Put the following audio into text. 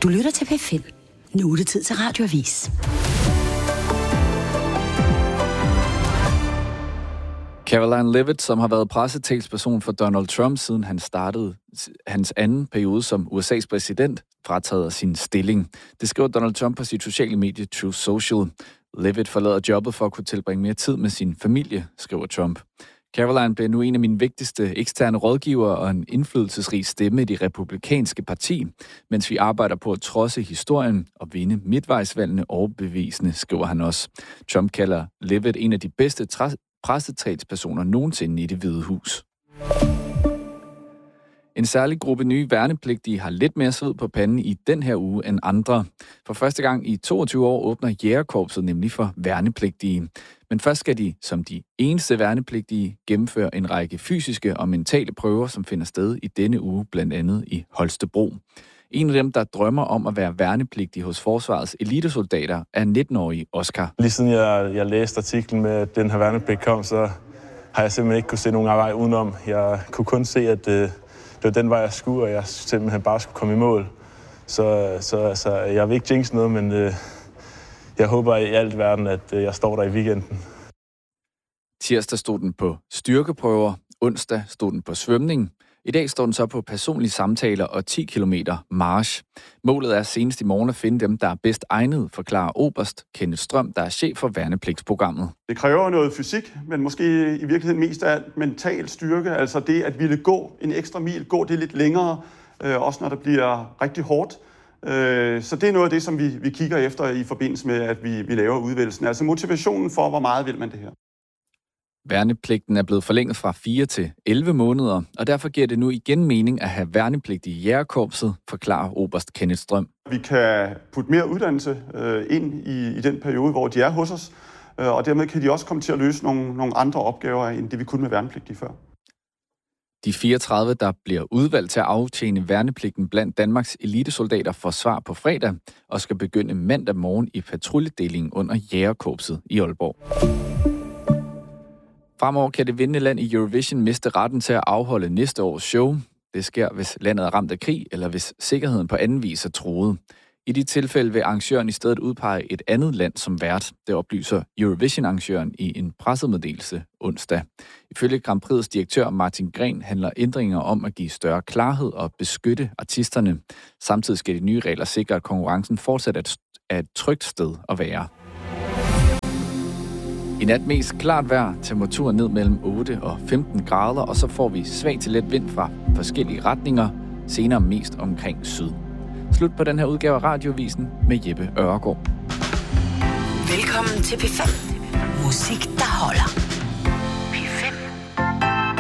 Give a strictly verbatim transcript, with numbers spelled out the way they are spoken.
Du lytter til P fem. Nu er det tid til Radioavis. Karoline Leavitt, som har været pressetalsperson for Donald Trump, siden han startede hans anden periode som U S A's præsident, frataget af sin stilling. Det skriver Donald Trump på sit sociale medie Truth Social. Leavitt forlader jobbet for at kunne tilbringe mere tid med sin familie, skriver Trump. Caroline bliver nu en af mine vigtigste eksterne rådgivere og en indflydelsesrig stemme i det republikanske parti, mens vi arbejder på at trodse historien og vinde midtvejsvalgene overbevisende, skriver han også. Trump kalder Leavitt en af de bedste tra- pressetalspersoner nogensinde i Det Hvide Hus. En særlig gruppe nye værnepligtige har lidt mere sved på panden i den her uge end andre. For første gang i toogtyve år åbner Jægerkorpset nemlig for værnepligtige. Men først skal de, som de eneste værnepligtige, gennemføre en række fysiske og mentale prøver, som finder sted i denne uge, blandt andet i Holstebro. En af dem, der drømmer om at være værnepligtig hos Forsvarets elitesoldater, er nitten-årige Oscar. Lige siden jeg, jeg læste artiklen med, at den her værnepligt kom, så har jeg simpelthen ikke kunne se nogen vej udenom. Jeg kunne kun se, at det, det var den vej, jeg skulle, og jeg simpelthen bare skulle komme i mål. Så, så altså, jeg vil ikke jinx noget, men øh, jeg håber i alt verden, at øh, jeg står der i weekenden. Tirsdag stod den på styrkeprøver, onsdag stod den på svømning. I dag står den så på personlige samtaler og ti kilometer march. Målet er senest i morgen at finde dem, der er bedst egnet, forklarer oberst Kenneth Strøm, der er chef for værnepligtsprogrammet. Det kræver noget fysik, men måske i virkeligheden mest af mental styrke. Altså det at ville gå en ekstra mil, gå det lidt længere, øh, også når det bliver rigtig hårdt. Øh, så det er noget af det, som vi, vi kigger efter i forbindelse med, at vi, vi laver udvælgelsen. Altså motivationen for, hvor meget vil man det her. Værnepligten er blevet forlænget fra fire til elleve måneder, og derfor giver det nu igen mening at have værnepligtige i Jægerkorpset, forklarer oberst Kenneth Strøm. Vi kan putte mere uddannelse øh, ind i, i den periode, hvor de er hos os, øh, og dermed kan de også komme til at løse nogle, nogle andre opgaver, end det vi kunne med værnepligtige før. De fireogtredive, der bliver udvalgt til at aftjene værnepligten blandt Danmarks elitesoldater, får svar på fredag og skal begynde mandag morgen i patruljedelingen under Jægerkorpset i Aalborg. Fremover kan det vindende land i Eurovision miste retten til at afholde næste års show. Det sker, hvis landet er ramt af krig, eller hvis sikkerheden på anden vis er truet. I de tilfælde vil arrangøren i stedet udpege et andet land som vært. Det oplyser Eurovision-arrangøren i en pressemeddelelse onsdag. Ifølge Grand Prix's direktør Martin Gren handler ændringer om at give større klarhed og beskytte artisterne. Samtidig skal de nye regler sikre, at konkurrencen fortsat er et trygt sted at være. I nat mest klart vejr, temperaturen ned mellem otte og femten grader, og så får vi svag til let vind fra forskellige retninger, senere mest omkring syd. Slut på den her udgave af Radioavisen med Jeppe Øregård. Velkommen til P fem. Musik, der holder.